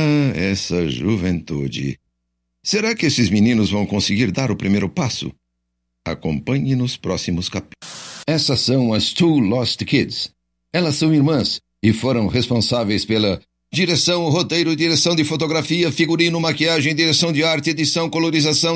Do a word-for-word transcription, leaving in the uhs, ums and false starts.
Ah, essa juventude. Será que esses meninos vão conseguir dar o primeiro passo? Acompanhe nos próximos capítulos. Essas são as Two Lost Kids. Elas são irmãs e foram responsáveis pela direção, roteiro, direção de fotografia, figurino, maquiagem, direção de arte, edição, colorização,